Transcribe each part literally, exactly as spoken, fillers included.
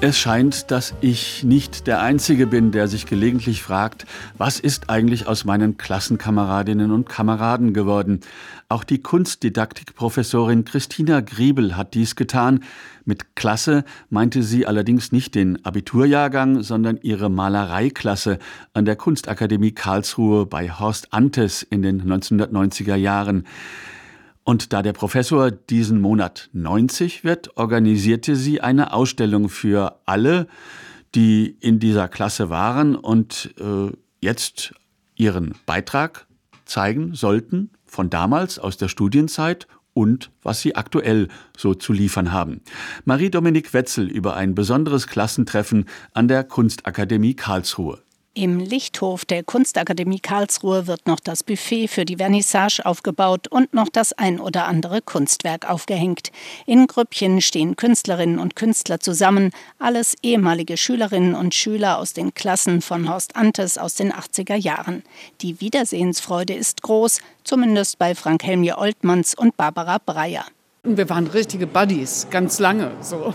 Es scheint, dass ich nicht der Einzige bin, der sich gelegentlich fragt, was ist eigentlich aus meinen Klassenkameradinnen und Kameraden geworden? Auch die Kunstdidaktikprofessorin Christina Griebel hat dies getan. Mit Klasse meinte sie allerdings nicht den Abiturjahrgang, sondern ihre Malereiklasse an der Kunstakademie Karlsruhe bei Horst Antes in den neunzehnhundertneunziger Jahren. Und da der Professor diesen Monat neunzig wird, organisierte sie eine Ausstellung für alle, die in dieser Klasse waren und äh, jetzt ihren Beitrag zeigen sollten von damals aus der Studienzeit und was sie aktuell so zu liefern haben. Marie-Dominique Wetzel über ein besonderes Klassentreffen an der Kunstakademie Karlsruhe. Im Lichthof der Kunstakademie Karlsruhe wird noch das Buffet für die Vernissage aufgebaut und noch das ein oder andere Kunstwerk aufgehängt. In Grüppchen stehen Künstlerinnen und Künstler zusammen, alles ehemalige Schülerinnen und Schüler aus den Klassen von Horst Antes aus den achtziger Jahren. Die Wiedersehensfreude ist groß, zumindest bei Frank Helmje Oltmanns und Barbara Breyer. Wir waren richtige Buddies, ganz lange so.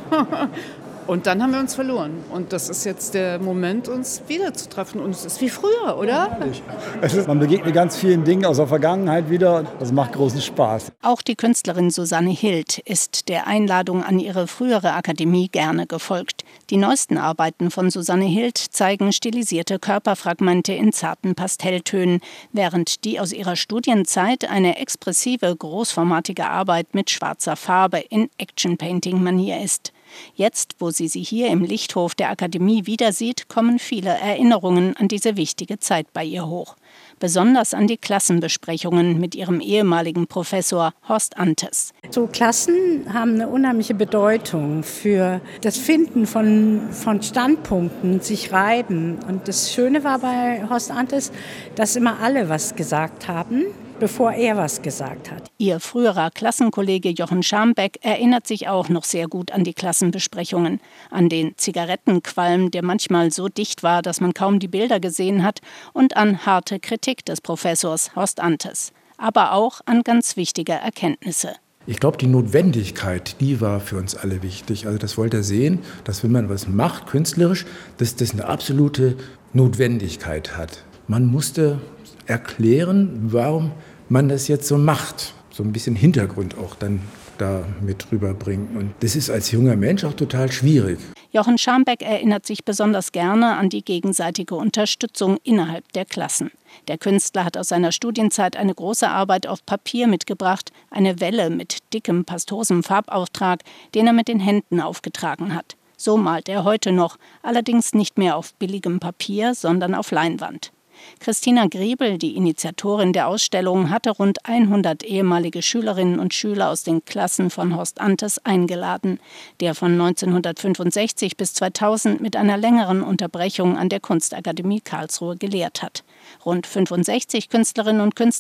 Und dann haben wir uns verloren. Und das ist jetzt der Moment, uns wiederzutreffen. Und es ist wie früher, oder? Ja, es ist, man begegnet ganz vielen Dingen aus der Vergangenheit wieder. Das macht großen Spaß. Auch die Künstlerin Susanne Hild ist der Einladung an ihre frühere Akademie gerne gefolgt. Die neuesten Arbeiten von Susanne Hild zeigen stilisierte Körperfragmente in zarten Pastelltönen, während die aus ihrer Studienzeit eine expressive, großformatige Arbeit mit schwarzer Farbe in Action-Painting-Manier ist. Jetzt, wo sie sie hier im Lichthof der Akademie wieder sieht, kommen viele Erinnerungen an diese wichtige Zeit bei ihr hoch. Besonders an die Klassenbesprechungen mit ihrem ehemaligen Professor Horst Antes. So Klassen haben eine unheimliche Bedeutung für das Finden von, von Standpunkten, sich reiben. Und das Schöne war bei Horst Antes, dass immer alle was gesagt haben, bevor er was gesagt hat. Ihr früherer Klassenkollege Jochen Schambeck erinnert sich auch noch sehr gut an die Klassenbesprechungen, an den Zigarettenqualm, der manchmal so dicht war, dass man kaum die Bilder gesehen hat, und an harte Kritik des Professors Horst Antes, aber auch an ganz wichtige Erkenntnisse. Ich glaube, die Notwendigkeit, die war für uns alle wichtig. Also das wollte er sehen, dass wenn man was macht, künstlerisch, dass das eine absolute Notwendigkeit hat. Man musste erklären, warum man das jetzt so macht. So ein bisschen Hintergrund auch dann da mit rüberbringen. Und das ist als junger Mensch auch total schwierig. Jochen Schambeck erinnert sich besonders gerne an die gegenseitige Unterstützung innerhalb der Klassen. Der Künstler hat aus seiner Studienzeit eine große Arbeit auf Papier mitgebracht, eine Welle mit dickem, pastosem Farbauftrag, den er mit den Händen aufgetragen hat. So malt er heute noch, allerdings nicht mehr auf billigem Papier, sondern auf Leinwand. Christina Griebel, die Initiatorin der Ausstellung, hatte rund hundert ehemalige Schülerinnen und Schüler aus den Klassen von Horst Antes eingeladen, der von neunzehnhundertfünfundsechzig bis zweitausend mit einer längeren Unterbrechung an der Kunstakademie Karlsruhe gelehrt hat. Rund fünfundsechzig Künstlerinnen und Künstler